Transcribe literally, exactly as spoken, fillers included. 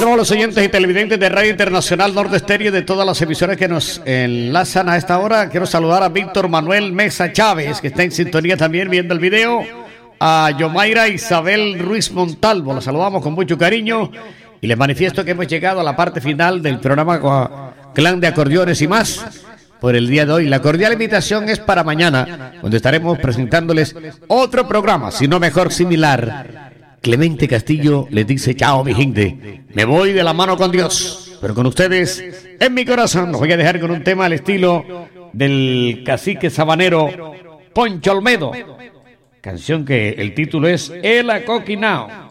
Quiero a los oyentes y televidentes de Radio Internacional Norte Estéreo y de todas las emisoras que nos enlazan a esta hora. Quiero saludar a Víctor Manuel Mesa Chávez, que está en sintonía también viendo el video. A Yomaira Isabel Ruiz Montalvo, la saludamos con mucho cariño. Y les manifiesto que hemos llegado a la parte final del programa Clan de Acordeones y más por el día de hoy. La cordial invitación es para mañana, donde estaremos presentándoles otro programa, si no mejor similar. Clemente Castillo les dice chao mi gente, me voy de la mano con Dios, pero con ustedes en mi corazón. Los voy a dejar con un tema al estilo del cacique sabanero Poncho Olmedo, canción que el título es El Acoquinao.